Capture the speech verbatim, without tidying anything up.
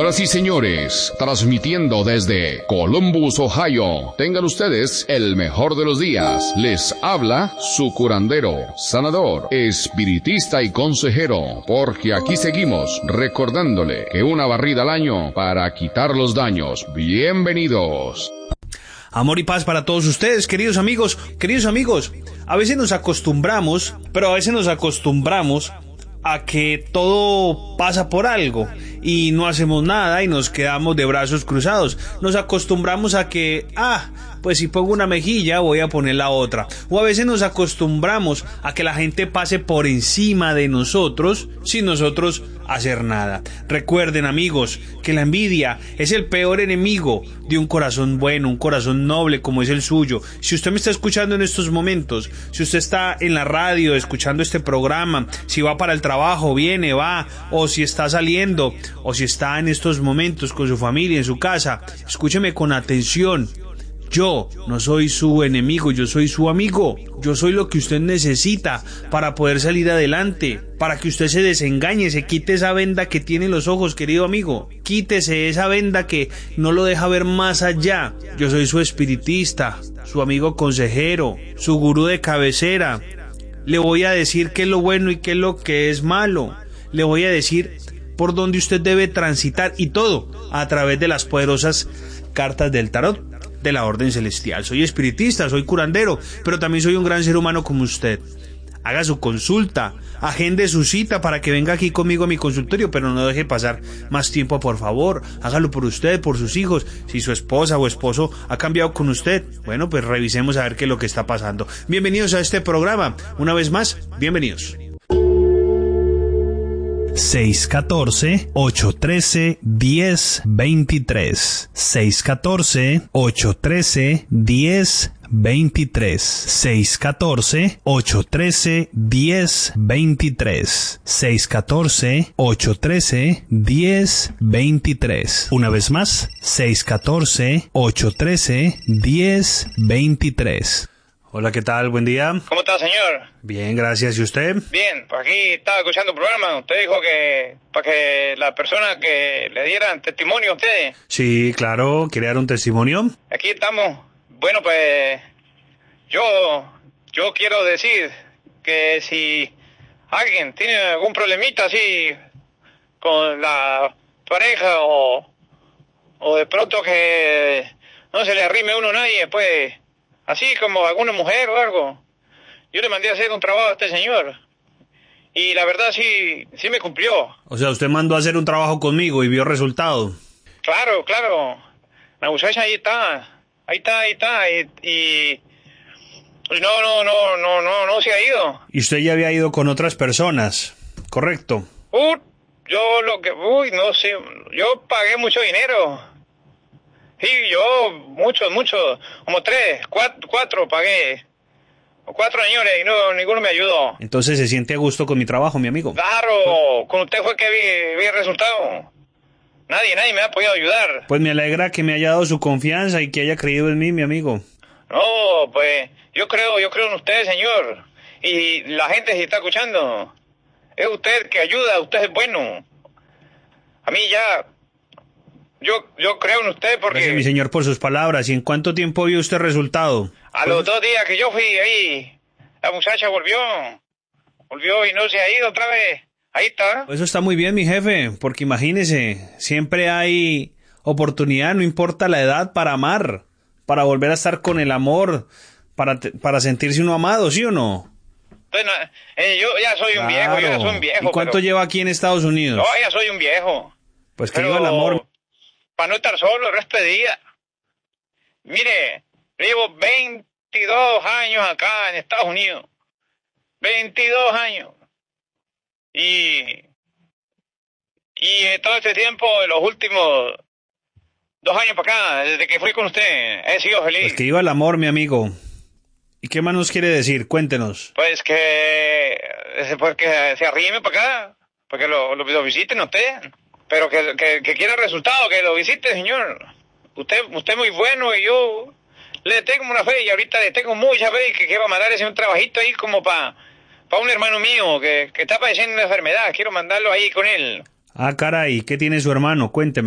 Señoras y señores, transmitiendo desde Columbus, Ohio, tengan ustedes el mejor de los días. Les habla su curandero, sanador, espiritista y consejero, porque aquí seguimos recordándole que una barrida al año para quitar los daños. Bienvenidos. Amor y paz para todos ustedes, queridos amigos, queridos amigos. A veces nos acostumbramos, pero a veces nos acostumbramos a que todo pasa por algo y no hacemos nada y nos quedamos de brazos cruzados. Nos acostumbramos a que, ah, pues si pongo una mejilla voy a poner la otra. O a veces nos acostumbramos a que la gente pase por encima de nosotros sin nosotros hacer nada. Recuerden, amigos, que la envidia es el peor enemigo de un corazón bueno, un corazón noble como es el suyo. Si usted me está escuchando en estos momentos, si usted está en la radio escuchando este programa, si va para el trabajo, viene, va, o si está saliendo, o si está en estos momentos con su familia, en su casa, escúcheme con atención. Yo no soy su enemigo, yo soy su amigo. Yo soy lo que usted necesita para poder salir adelante, para que usted se desengañe, se quite esa venda que tiene en los ojos, querido amigo. Quítese esa venda que no lo deja ver más allá. Yo soy su espiritista, su amigo consejero, su gurú de cabecera. Le voy a decir qué es lo bueno y qué es lo que es malo. Le voy a decir por dónde usted debe transitar, y todo a través de las poderosas cartas del tarot de la orden celestial. Soy espiritista, soy curandero, pero también soy un gran ser humano como usted. Haga su consulta, agende su cita para que venga aquí conmigo a mi consultorio, pero no deje pasar más tiempo, por favor. Hágalo por usted, por sus hijos. Si su esposa o esposo ha cambiado con usted, bueno, pues revisemos a ver qué es lo que está pasando. Bienvenidos a este programa. Una vez más, bienvenidos. seis uno cuatro, ocho uno tres, uno cero dos tres. seis uno cuatro, ocho uno tres, uno cero dos tres. seis uno cuatro, ocho uno tres, uno cero dos tres. seis uno cuatro, ocho uno tres, uno cero dos tres. Una vez más, seis uno cuatro, ocho uno tres, uno cero dos tres. Hola, ¿qué tal? Buen día. ¿Cómo está, señor? Bien, gracias. ¿Y usted? Bien, por aquí estaba escuchando el programa. Usted dijo que para que las personas que le dieran testimonio a ustedes. Sí, claro. ¿Quiere dar un testimonio? Aquí estamos. Bueno, pues yo, yo quiero decir que si alguien tiene algún problemita así con la pareja o, o de pronto que no se le arrime a uno a nadie, pues así como alguna mujer o algo, yo le mandé a hacer un trabajo a este señor y la verdad sí, sí me cumplió. O sea, usted mandó a hacer un trabajo conmigo y vio resultado. Claro, claro. La muchacha ahí está, ahí está, ahí está y, y no, no, no, no, no, no se ha ido. Y usted ya había ido con otras personas, ¿correcto? Uh, yo lo que, uy, no sé, yo pagué mucho dinero. Sí, yo, mucho, mucho, como tres, cuatro, cuatro pagué, cuatro señores y no, ninguno me ayudó. Entonces se siente a gusto con mi trabajo, mi amigo. Claro, con usted fue que vi, vi el resultado. Nadie, nadie me ha podido ayudar. Pues me alegra que me haya dado su confianza y que haya creído en mí, mi amigo. No, pues, yo creo, yo creo en usted, señor. Y la gente se está escuchando. Es usted que ayuda, usted es bueno. A mí ya... Yo yo creo en usted porque... Gracias, mi señor, por sus palabras. ¿Y en cuánto tiempo vio usted resultado? A los dos días que yo fui ahí, la muchacha volvió. Volvió y no se ha ido otra vez. Ahí está. Eso está muy bien, mi jefe, porque imagínese, siempre hay oportunidad, no importa la edad, para amar, para volver a estar con el amor, para, para sentirse uno amado, ¿sí o no? Entonces, eh, yo ya soy un Claro. viejo, yo ya soy un viejo. ¿Y cuánto pero... lleva aquí en Estados Unidos? No, ya soy un viejo. Pues que pero... viva el amor. Para no estar solo el resto de día. Mire, llevo veintidós años acá en Estados Unidos. veintidós años. Y, y en todo este tiempo, en los últimos dos años para acá, desde que fui con usted, he sido feliz. Pues que viva el amor, mi amigo. ¿Y qué más nos quiere decir? Cuéntenos. Pues que, pues que se arrime para acá, para que lo, lo, lo visiten a usted. Pero que, que, que quiera resultado, que lo visite, señor. Usted usted es muy bueno y yo le tengo una fe y ahorita le tengo mucha fe y que quiero mandar ese un trabajito ahí como para pa un hermano mío que, que está padeciendo una enfermedad. Quiero mandarlo ahí con él. Ah, caray, ¿qué tiene su hermano? Cuénteme.